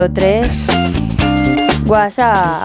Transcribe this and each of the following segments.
3 WhatsApp.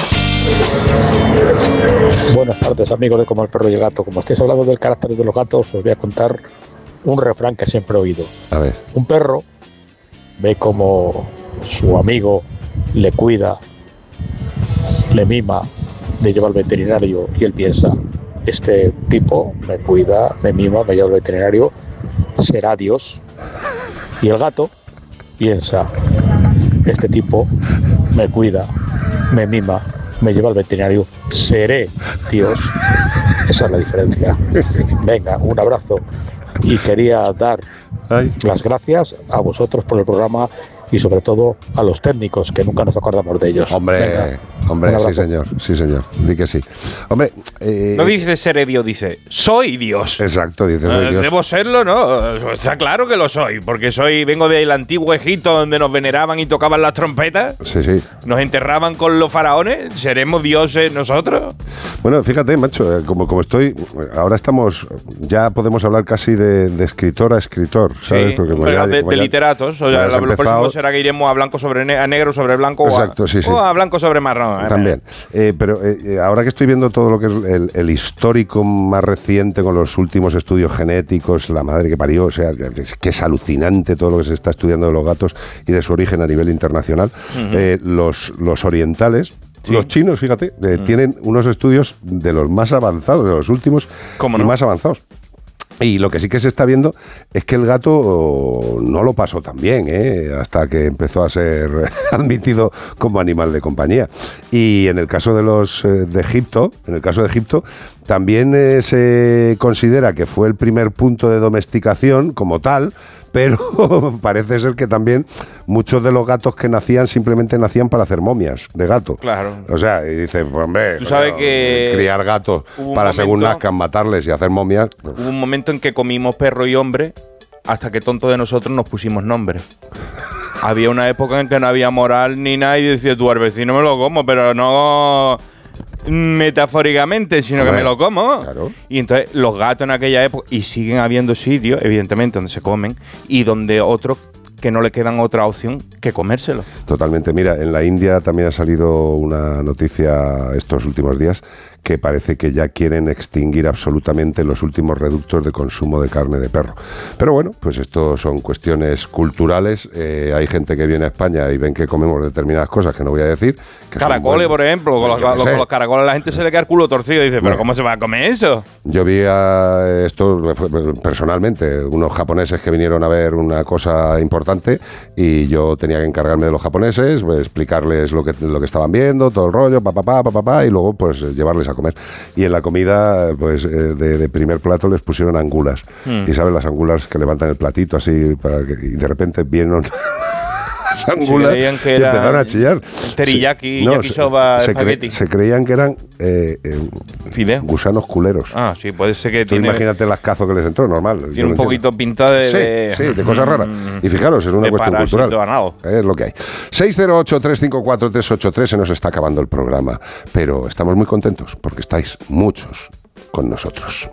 Buenas tardes, amigos de Como el Perro y el Gato. Como estáis hablando del carácter de los gatos, os voy a contar un refrán que siempre he oído. A ver. Un perro ve como su amigo le cuida, le mima, le lleva al veterinario y él piensa, este tipo me cuida, me mima, me lleva al veterinario, será Dios. Y el gato piensa, este tipo me cuida, me mima, me lleva al veterinario, seré Dios. Esa es la diferencia. Venga, un abrazo. Y quería dar las gracias a vosotros por el programa y sobre todo a los técnicos, que nunca nos acordamos de ellos. Hombre, sí señor, di que sí. Hombre, no dice seré Dios, dice soy Dios. Exacto, dice soy Dios. Debo serlo, ¿no? Está claro que lo soy, porque vengo del antiguo Egipto donde nos veneraban y tocaban las trompetas. Sí. Nos enterraban con los faraones. ¿Seremos dioses nosotros? Bueno, fíjate, macho, como estoy, ahora ya podemos hablar casi de escritor a escritor, ¿sabes? Sí, porque de literatos. O sea, lo próximo será que iremos a negro sobre blanco. Exacto, o a blanco sobre marrón. También. Pero ahora que estoy viendo todo lo que es el histórico más reciente con los últimos estudios genéticos, la madre que parió, o sea, que es alucinante todo lo que se está estudiando de los gatos y de su origen a nivel internacional. Los orientales, sí. Los chinos, fíjate, tienen unos estudios de los más avanzados, de los últimos más avanzados. Y lo que sí que se está viendo es que el gato no lo pasó tan bien, hasta que empezó a ser admitido como animal de compañía. Y en el caso de Egipto, también se considera que fue el primer punto de domesticación como tal, pero parece ser que también muchos de los gatos que nacían simplemente nacían para hacer momias de gato. Claro. O sea, y dice, pues, hombre, tú sabes que criar gatos para según nazcan matarles y hacer momias. Hubo un momento en que comimos perro y hombre hasta que tonto de nosotros nos pusimos nombre. Había una época en que no había moral ni nada y decía, tú al vecino me lo como, pero no metafóricamente, sino que me lo como. Claro. Y entonces los gatos en aquella época, y siguen habiendo sitios, evidentemente, donde se comen y donde otros que no le quedan otra opción que comérselo. Totalmente. Mira, en la India también ha salido una noticia estos últimos días que parece que ya quieren extinguir absolutamente los últimos reductos de consumo de carne de perro. Pero bueno, pues esto son cuestiones culturales. Hay gente que viene a España y ven que comemos determinadas cosas que no voy a decir. Que caracoles, por ejemplo. Con los caracoles la gente se le queda el culo torcido y dice, ¿pero cómo se va a comer eso? Yo vi personalmente unos japoneses que vinieron a ver una cosa importante y yo tenía que encargarme de los japoneses, pues, explicarles lo que estaban viendo, todo el rollo, y luego pues llevarles a comer. Y en la comida, pues de primer plato les pusieron angulas. Y sabes, las angulas que levantan el platito así, y de repente vieron las angulas y empezaron a chillar. Teriyaki, yakisoba, espagueti. Se creían que eran gusanos culeros. Ah, sí, puede ser que tiene... Imagínate las cazos que les entró, normal. Tiene un poquito pintada de... Sí, de cosas raras. Y fijaros, es una cuestión cultural. Ganado. Es lo que hay. 608-354-383, se nos está acabando el programa. Pero estamos muy contentos porque estáis muchos con nosotros.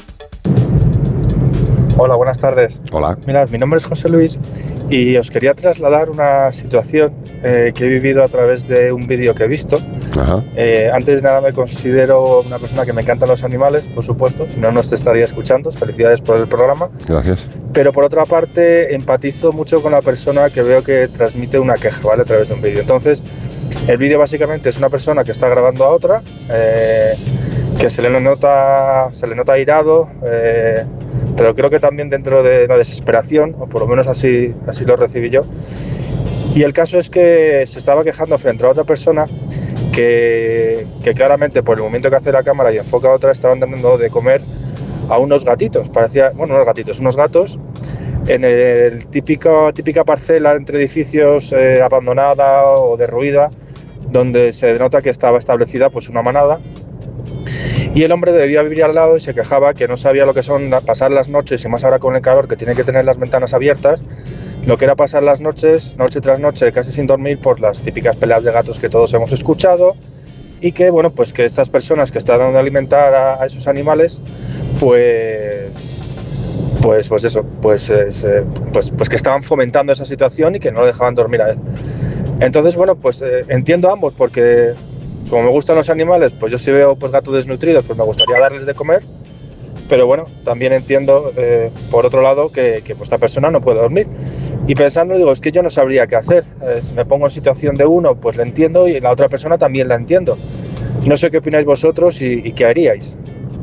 Hola, buenas tardes. Hola. Mirad, mi nombre es José Luis y os quería trasladar una situación que he vivido a través de un vídeo que he visto. Ajá. Antes de nada me considero una persona que me encantan los animales, por supuesto, si no, no os estaría escuchando. Felicidades por el programa. Gracias. Pero por otra parte, empatizo mucho con la persona que veo que transmite una queja, ¿vale? A través de un vídeo. Entonces, el vídeo básicamente es una persona que está grabando a otra, que se le nota airado, pero creo que también dentro de la desesperación, o por lo menos así lo recibí yo. Y el caso es que se estaba quejando frente a otra persona que claramente por el movimiento que hace la cámara y enfoca a otra estaban dando de comer a unos gatitos, unos gatos en el típica parcela entre edificios abandonada o derruida, donde se denota que estaba establecida pues una manada. Y el hombre debía vivir al lado y se quejaba que no sabía lo que son pasar las noches, y más ahora con el calor que tiene que tener las ventanas abiertas, lo que era pasar las noches, noche tras noche, casi sin dormir por las típicas peleas de gatos que todos hemos escuchado, y que, bueno, pues que estas personas que están dando a alimentar a esos animales, pues que estaban fomentando esa situación y que no lo dejaban dormir a él. Entonces, bueno, pues entiendo ambos, porque como me gustan los animales, pues yo si veo pues gatos desnutridos, pues me gustaría darles de comer, pero bueno, también entiendo, por otro lado, que pues, esta persona no puede dormir. Y pensando, digo, es que yo no sabría qué hacer. Si me pongo en situación de uno, pues le entiendo, y la otra persona también la entiendo. No sé qué opináis vosotros y qué haríais.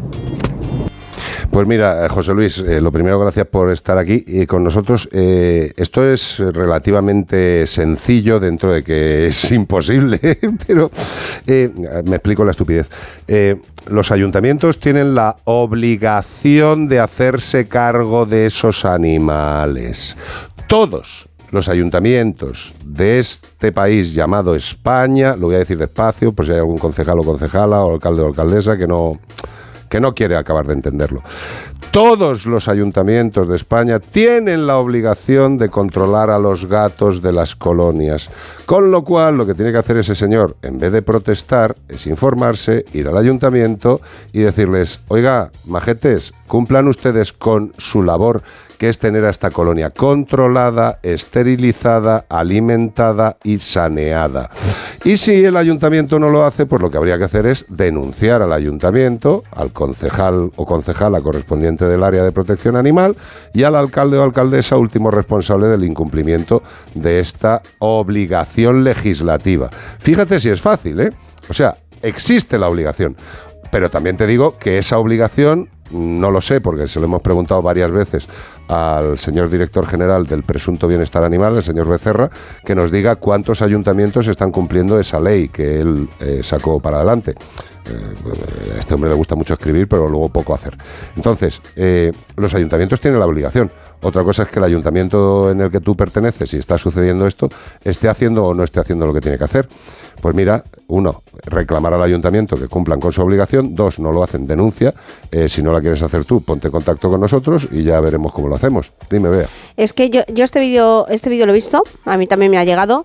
Pues mira, José Luis, lo primero, gracias por estar aquí con nosotros. Esto es relativamente sencillo dentro de que es imposible, pero me explico la estupidez. Los ayuntamientos tienen la obligación de hacerse cargo de esos animales. Todos los ayuntamientos de este país llamado España, lo voy a decir despacio, por si hay algún concejal o concejala o alcalde o alcaldesa que no quiere acabar de entenderlo. Todos los ayuntamientos de España tienen la obligación de controlar a los gatos de las colonias, con lo cual lo que tiene que hacer ese señor, en vez de protestar, es informarse, ir al ayuntamiento y decirles: oiga, majetes, cumplan ustedes con su labor, que es tener a esta colonia controlada, esterilizada, alimentada y saneada. Y si el ayuntamiento no lo hace, pues lo que habría que hacer es denunciar al ayuntamiento, al concejal o concejala correspondiente del área de protección animal y al alcalde o alcaldesa, último responsable del incumplimiento de esta obligación legislativa. Fíjate si es fácil, ¿eh? O sea, existe la obligación. Pero también te digo que esa obligación, no lo sé, porque se lo hemos preguntado varias veces al señor director general del presunto bienestar animal, el señor Becerra, que nos diga cuántos ayuntamientos están cumpliendo esa ley que él sacó para adelante. A este hombre le gusta mucho escribir, pero luego poco hacer. Entonces, los ayuntamientos tienen la obligación. Otra cosa es que el ayuntamiento en el que tú perteneces, si está sucediendo esto, esté haciendo o no esté haciendo lo que tiene que hacer. Pues mira, 1, reclamar al ayuntamiento que cumplan con su obligación. 2, no lo hacen, denuncia. Si no la quieres hacer tú, ponte en contacto con nosotros y ya veremos cómo lo hacemos. Dime, Bea. Es que yo este vídeo lo he visto, a mí también me ha llegado.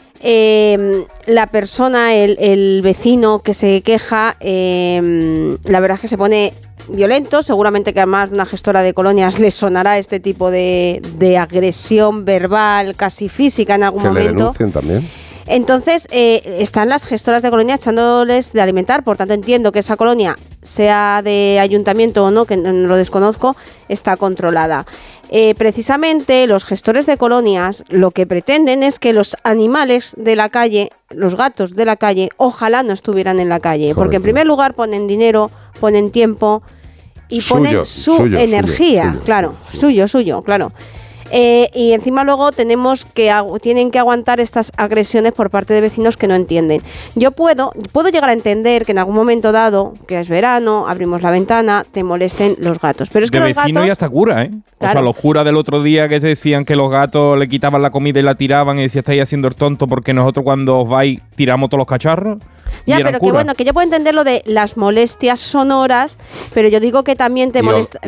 La persona, el vecino que se queja, la verdad es que se pone violento. Seguramente que además de una gestora de colonias le sonará este tipo de agresión verbal, casi física en algún momento. Que le denuncien también. Entonces, están las gestoras de colonia echándoles de alimentar, por tanto entiendo que esa colonia, sea de ayuntamiento o no, que no lo desconozco, está controlada. Precisamente los gestores de colonias lo que pretenden es que los animales de la calle, los gatos de la calle, ojalá no estuvieran en la calle. Correcto. Porque en primer lugar ponen dinero, ponen tiempo y ponen su energía. Suyo, claro. Y encima luego tienen que aguantar estas agresiones por parte de vecinos que no entienden. Yo puedo llegar a entender que en algún momento dado, que es verano, abrimos la ventana, te molesten los gatos. Pero es que de los vecino gatos, ya hasta cura, ¿eh? Claro. O sea, los curas del otro día que decían que los gatos le quitaban la comida y la tiraban y decía, estáis haciendo el tonto porque nosotros cuando os vais tiramos todos los cacharros. Ya, pero que bueno, que yo puedo entender lo de las molestias sonoras, pero yo digo que también te molestan.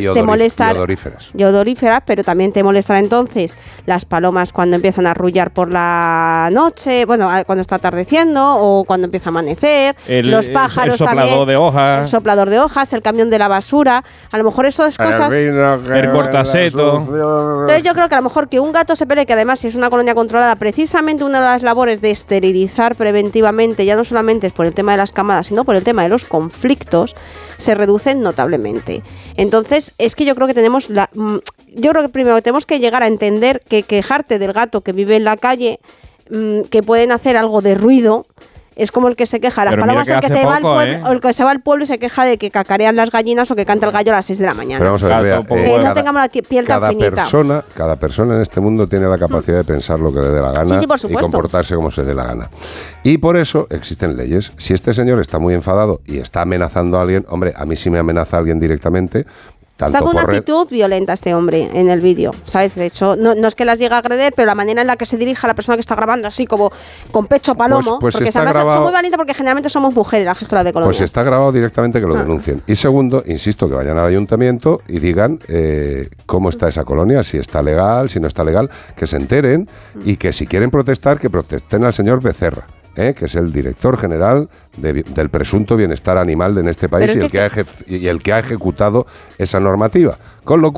Y odoríferas, pero también te molestan entonces las palomas cuando empiezan a arrullar por la noche, bueno, cuando está atardeciendo o cuando empieza a amanecer, los pájaros el soplador también, de hojas. el soplador de hojas, el camión de la basura, a lo mejor esas cosas. El cortaseto. Entonces yo creo que a lo mejor que un gato se pelee, que además si es una colonia controlada, precisamente una de las labores de esterilizar preventivamente, ya no solamente es por el tema de las camadas, sino por el tema de los conflictos, se reducen notablemente. Entonces, es que yo creo que yo creo que primero tenemos que llegar a entender que quejarte del gato que vive en la calle, que pueden hacer algo de ruido, es como el que se queja, las palomas, el que se va al pueblo y se queja de que cacarean las gallinas o que canta el gallo a las 6 de la mañana. Pero vamos a ver, Bea, no tengamos la piel tan finita. Cada persona en este mundo tiene la capacidad de pensar lo que le dé la gana y comportarse como se dé la gana. Y por eso existen leyes. Si este señor está muy enfadado y está amenazando a alguien, hombre, a mí sí me amenaza a alguien directamente. Está con una actitud violenta este hombre en el vídeo, ¿sabes? De hecho, no es que las llegue a agredir, pero la manera en la que se dirige a la persona que está grabando, así como con pecho palomo, pues porque son muy valientes porque generalmente somos mujeres, las gestoras de colonia. Pues está grabado directamente, que lo denuncien. Y segundo, insisto, que vayan al ayuntamiento y digan cómo está esa colonia, si está legal, si no está legal, que se enteren y que si quieren protestar, que protesten al señor Becerra. Que es el director general del presunto bienestar animal en este país y el que ha ejecutado esa normativa. Con lo cual,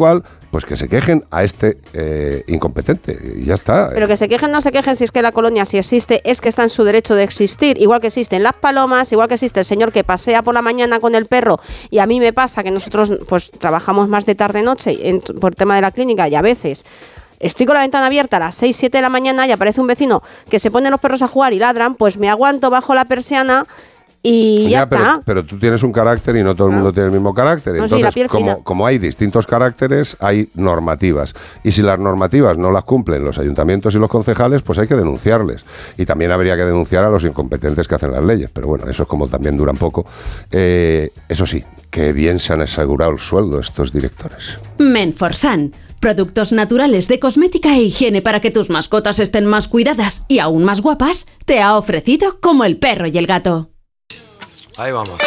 pues que se quejen a este incompetente y ya está. Pero que se quejen, no se quejen, si es que la colonia, si existe, es que está en su derecho de existir, igual que existen las palomas, igual que existe el señor que pasea por la mañana con el perro, y a mí me pasa que nosotros pues trabajamos más de tarde-noche por tema de la clínica, y a veces estoy con la ventana abierta a las 6, 7 de la mañana y aparece un vecino que se pone los perros a jugar y ladran, pues me aguanto bajo la persiana y ya está. Pero tú tienes un carácter y no todo el mundo tiene el mismo carácter. No, entonces, sí, como hay distintos caracteres, hay normativas. Y si las normativas no las cumplen los ayuntamientos y los concejales, pues hay que denunciarles. Y también habría que denunciar a los incompetentes que hacen las leyes. Pero bueno, eso es como también duran poco. Eso sí, que bien se han asegurado el sueldo estos directores. Menforsan. Productos naturales de cosmética e higiene para que tus mascotas estén más cuidadas y aún más guapas, te ha ofrecido Como el perro y el gato. Ahí vamos.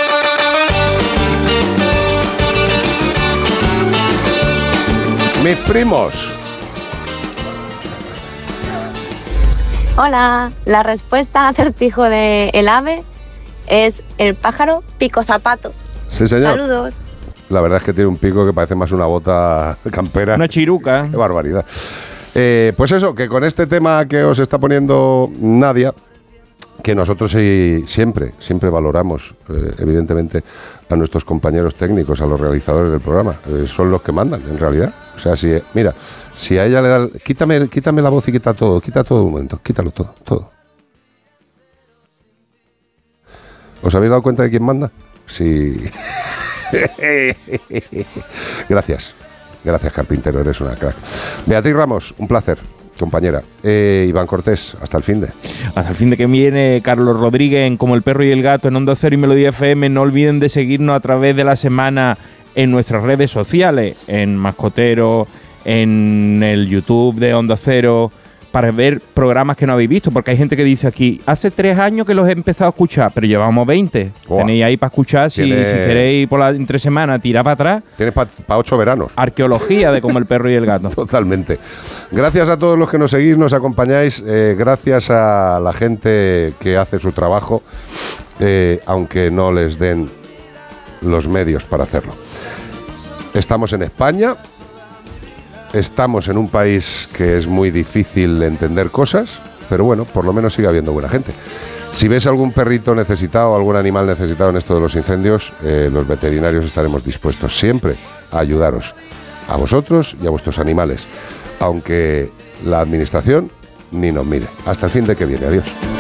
Mis primos. Hola, la respuesta al acertijo de el ave es el pájaro pico zapato. Sí, señor. Saludos. La verdad es que tiene un pico que parece más una bota campera. Una chiruca. Qué barbaridad. Pues eso, que con este tema que os está poniendo Nadia, que nosotros siempre valoramos, evidentemente, a nuestros compañeros técnicos, a los realizadores del programa. Son los que mandan, en realidad. O sea, si a ella le da... Quítame la voz y quita todo un momento. Quítalo todo. ¿Os habéis dado cuenta de quién manda? Sí. Gracias, Carpintero, eres una crack. Beatriz Ramos, un placer, compañera. Iván Cortés, hasta el finde. Hasta el finde que viene. Carlos Rodríguez en Como el perro y el gato en Onda Cero y Melodía FM. No olviden de seguirnos a través de la semana en nuestras redes sociales, en Mascotero, en el YouTube de Onda Cero, para ver programas que no habéis visto, porque hay gente que dice aquí, hace 3 años que los he empezado a escuchar, pero llevamos 20. Tenéis ahí para escuchar, si queréis por la entre semana tirar para atrás. Tienes para 8 veranos. Arqueología de Como el perro y el gato. Totalmente. Gracias a todos los que nos seguís, nos acompañáis, gracias a la gente que hace su trabajo, aunque no les den los medios para hacerlo. Estamos en España. Estamos en un país que es muy difícil entender cosas, pero bueno, por lo menos sigue habiendo buena gente. Si ves algún perrito necesitado, algún animal necesitado en esto de los incendios, los veterinarios estaremos dispuestos siempre a ayudaros, a vosotros y a vuestros animales, aunque la administración ni nos mire. Hasta el fin de que viene. Adiós.